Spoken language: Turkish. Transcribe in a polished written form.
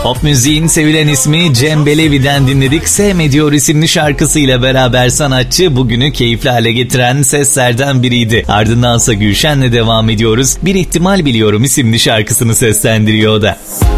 Pop müziğin sevilen ismi Cem Belevi'den dinledik. Sevmediyor isimli şarkısıyla beraber sanatçı bugünü keyifli hale getiren seslerden biriydi. Ardındansa Gülşen'le devam ediyoruz. Bir ihtimal biliyorum isimli şarkısını seslendiriyor o da.